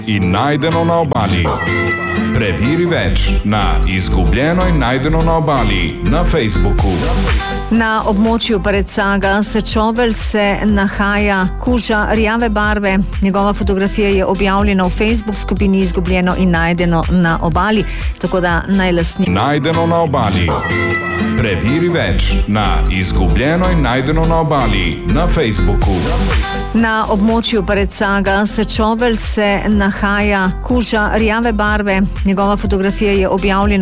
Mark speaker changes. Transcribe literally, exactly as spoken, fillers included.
Speaker 1: in najdeno na obali. Preveri več na Izgubljeno in najdeno na obali na Facebooku.
Speaker 2: Na območju Parecaga Sečovelj se nahaja kuža rjave barve. Njegova fotografija je objavljena v Facebook skupini Izgubljeno in najdeno na obali, tako da naj lastnik...
Speaker 1: Najdeno na obali. Preveri več na Izgubljeno in najdeno na obali na Facebooku.
Speaker 2: Na območju Parecaga Sečovelj se nahaja kuža rjave barve. Njegova fotografija je objavljena